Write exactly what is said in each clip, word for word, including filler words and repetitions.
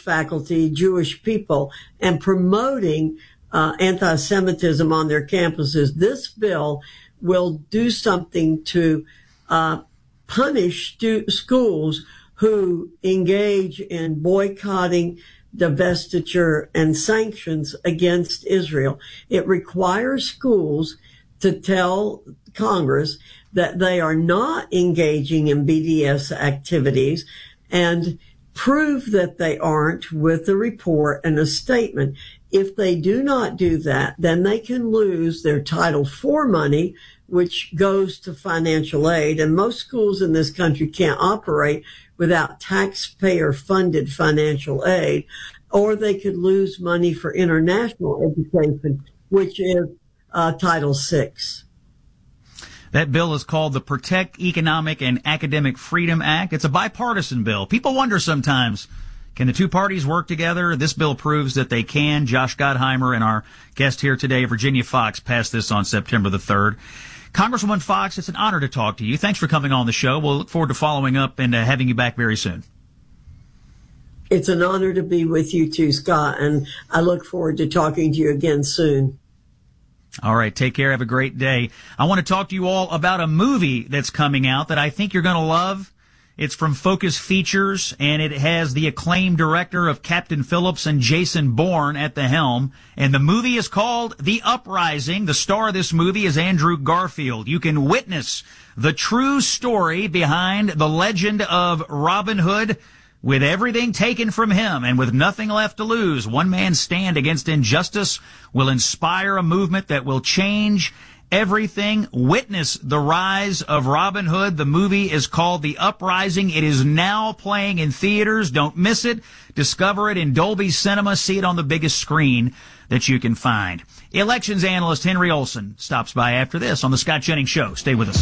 faculty Jewish people and promoting uh, anti-Semitism on their campuses. This bill will do something to uh, punish stu- schools who engage in boycotting, divestiture, and sanctions against Israel. It requires schools to tell Congress that they are not engaging in B D S activities and prove that they aren't with a report and a statement. If they do not do that, then they can lose their Title four money, which goes to financial aid. And most schools in this country can't operate without taxpayer-funded financial aid. Or they could lose money for international education, which is uh, Title six. That bill is called the Protect Economic and Academic Freedom Act. It's a bipartisan bill. People wonder sometimes, can the two parties work together? This bill proves that they can. Josh Gottheimer and our guest here today, Virginia Foxx, passed this on September the third. Congresswoman Foxx, it's an honor to talk to you. Thanks for coming on the show. We'll look forward to following up and uh, having you back very soon. It's an honor to be with you too, Scott, and I look forward to talking to you again soon. All right, take care. Have a great day. I want to talk to you all about a movie that's coming out that I think you're going to love. It's from Focus Features, and it has the acclaimed director of Captain Phillips and Jason Bourne at the helm. And the movie is called The Uprising. The star of this movie is Andrew Garfield. You can witness the true story behind the legend of Robin Hood. With everything taken from him and with nothing left to lose, one man's stand against injustice will inspire a movement that will change everything. Witness the rise of Robin Hood. The movie is called The Uprising. It is now playing in theaters. Don't miss it. Discover it in Dolby Cinema. See it on the biggest screen that you can find. Elections analyst Henry Olsen stops by after this on The Scott Jennings Show. Stay with us.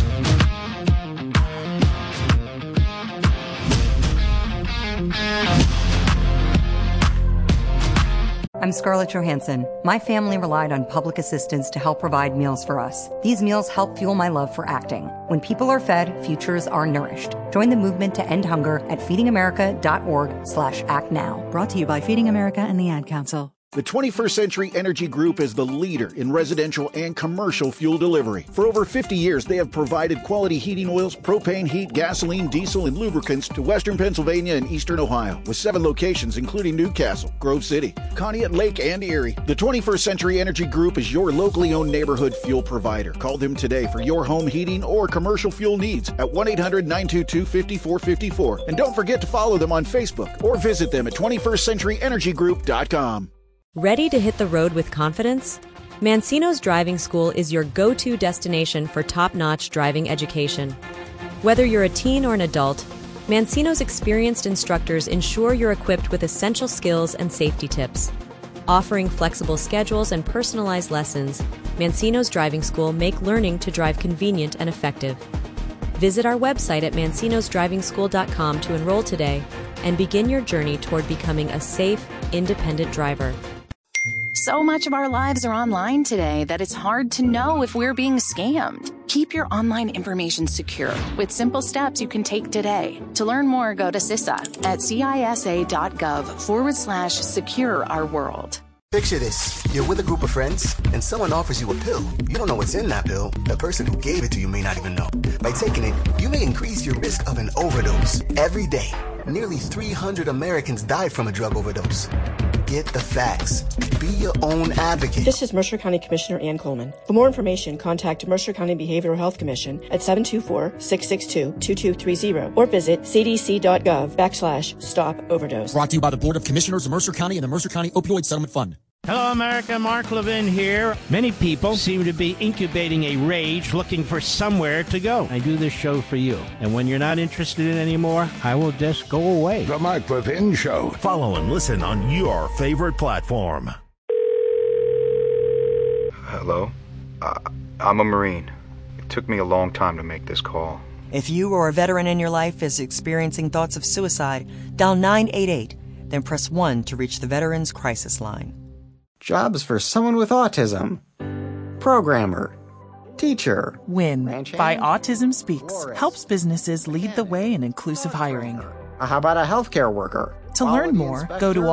I'm Scarlett Johansson. My family relied on public assistance to help provide meals for us. These meals help fuel my love for acting. When people are fed, futures are nourished. Join the movement to end hunger at feedingamerica.org slash act now. Brought to you by Feeding America and the Ad Council. The twenty-first Century Energy Group is the leader in residential and commercial fuel delivery. For over fifty years, they have provided quality heating oils, propane, heat, gasoline, diesel, and lubricants to western Pennsylvania and eastern Ohio, with seven locations including Newcastle, Grove City, Conneaut Lake, and Erie. The twenty-first Century Energy Group is your locally owned neighborhood fuel provider. Call them today for your home heating or commercial fuel needs at one eight hundred nine two two five four five four. And don't forget to follow them on Facebook or visit them at twenty-first century energy group dot com. Ready to hit the road with confidence? Mancino's Driving School is your go-to destination for top-notch driving education. Whether you're a teen or an adult, Mancino's experienced instructors ensure you're equipped with essential skills and safety tips. Offering flexible schedules and personalized lessons, Mancino's Driving School make learning to drive convenient and effective. Visit our website at mancinos driving school dot com to enroll today and begin your journey toward becoming a safe, independent driver. So much of our lives are online today that it's hard to know if we're being scammed. Keep your online information secure with simple steps you can take today. To learn more, go to C I S A at cisa.gov forward slash secure our world. Picture this. You're with a group of friends, and someone offers you a pill. You don't know what's in that pill. The person who gave it to you may not even know. By taking it, you may increase your risk of an overdose. Every day, nearly three hundred Americans died from a drug overdose. Get the facts. Be your own advocate. This is Mercer County Commissioner Ann Coleman. For more information, contact Mercer County Behavioral Health Commission at seven two four, six six two, two two three zero or visit cdc.gov backslash stop overdose. Brought to you by the Board of Commissioners of Mercer County and the Mercer County Opioid Settlement Fund. Hello, America. Mark Levin here. Many people seem to be incubating a rage looking for somewhere to go. I do this show for you. And when you're not interested in it anymore, I will just go away. The Mark Levin Show. Follow and listen on your favorite platform. Hello? Uh, I'm a Marine. It took me a long time to make this call. If you or a veteran in your life is experiencing thoughts of suicide, dial nine eight eight, then press one to reach the Veterans Crisis Line. Jobs for someone with autism. Programmer. Teacher. WIN by Autism Speaks helps businesses lead the way in inclusive hiring. How about a healthcare worker? To learn more, go to